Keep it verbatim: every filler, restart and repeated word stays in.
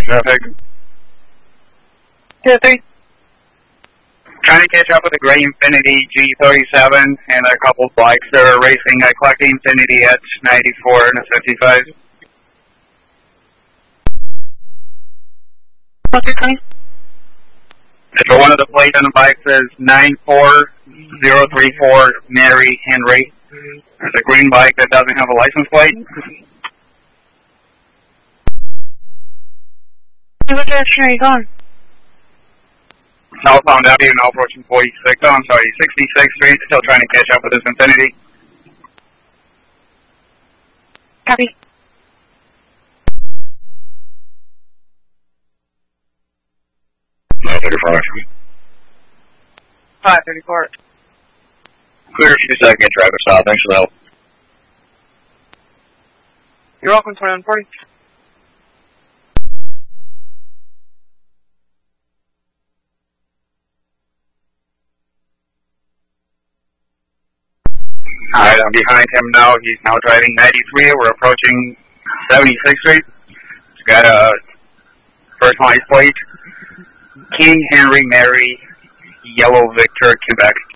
traffic. two three. Trying to catch up with the gray Infiniti G thirty-seven and a couple of bikes that are racing. I collect the Infiniti at ninety-four and a fifty-five. Okay, twenty. So one of the plates on the bike says nine four zero three four Mary Henry. There's a green bike that doesn't have a license plate. What direction are you going? Southbound Avenue, now approaching forty-six. Oh, I'm sorry, sixty-sixth Street. Still trying to catch up with this Infiniti. Copy. five thirty-four. five thirty-four. Clear two second traffic stop. Thanks for the help. You're welcome, twenty-one forty. Alright, I'm behind him now. He's now driving ninety-three. We're approaching seventy-sixth Street. He's got a personalized plate. King Henry Mary, Yellow Victor, Quebec.